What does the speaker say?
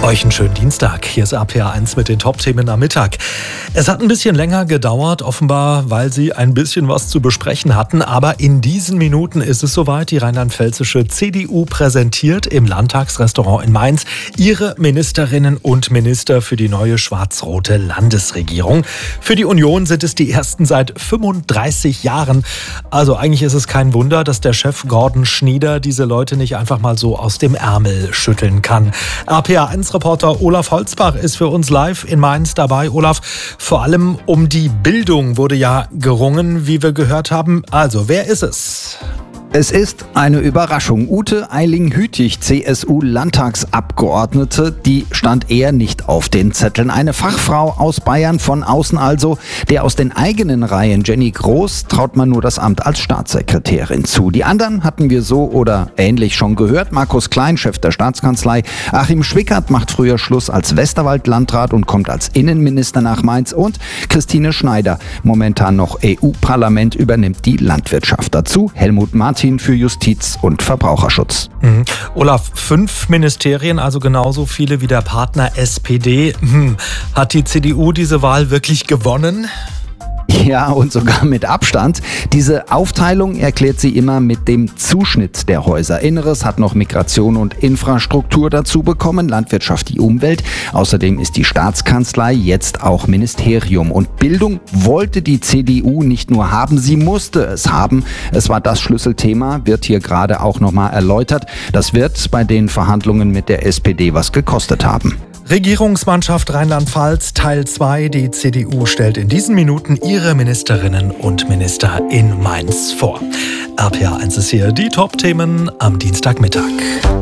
Euch einen schönen Dienstag. Hier ist RPA1 mit den Top-Themen am Mittag. Es hat ein bisschen länger gedauert, offenbar, weil sie ein bisschen was zu besprechen hatten. Aber in diesen Minuten ist es soweit. Die rheinland-pfälzische CDU präsentiert im Landtagsrestaurant in Mainz ihre Ministerinnen und Minister für die neue schwarz-rote Landesregierung. Für die Union sind es die ersten seit 35 Jahren. Also eigentlich ist es kein Wunder, dass der Chef Gordon Schnieder diese Leute nicht einfach mal so aus dem Ärmel schütteln kann. RPA1-Reporter Olaf Holzbach ist für uns live in Mainz dabei. Olaf, vor allem um die Bildung wurde ja gerungen, wie wir gehört haben. Also, wer ist es? Es ist eine Überraschung. Ute Eiling-Hütig, CSU-Landtagsabgeordnete, die stand eher nicht auf den Zetteln. Eine Fachfrau aus Bayern, von außen also. Der aus den eigenen Reihen, Jenny Groß, traut man nur das Amt als Staatssekretärin zu. Die anderen hatten wir so oder ähnlich schon gehört. Markus Klein, Chef der Staatskanzlei. Achim Schwickert macht früher Schluss als Westerwald-Landrat und kommt als Innenminister nach Mainz. Und Christine Schneider, momentan noch EU-Parlament, übernimmt die Landwirtschaft. Dazu Helmut Martin für Justiz und Verbraucherschutz. Olaf, 5 Ministerien, also genauso viele wie der Partner SPD. Hat die CDU diese Wahl wirklich gewonnen? Ja, und sogar mit Abstand. Diese Aufteilung erklärt sie immer mit dem Zuschnitt der Häuser. Inneres hat noch Migration und Infrastruktur dazu bekommen, Landwirtschaft, die Umwelt. Außerdem ist die Staatskanzlei jetzt auch Ministerium. Und Bildung wollte die CDU nicht nur haben, sie musste es haben. Es war das Schlüsselthema, wird hier gerade auch nochmal erläutert. Das wird bei den Verhandlungen mit der SPD was gekostet haben. Regierungsmannschaft Rheinland-Pfalz Teil 2. Die CDU stellt in diesen Minuten ihre Ministerinnen und Minister in Mainz vor. RPA1 ist hier die Top-Themen am Dienstagmittag.